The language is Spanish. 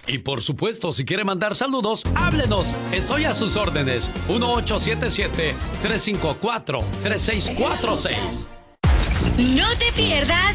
Y por supuesto, si quiere mandar saludos, háblenos. Estoy a sus órdenes. 1877-354-3646. No te pierdas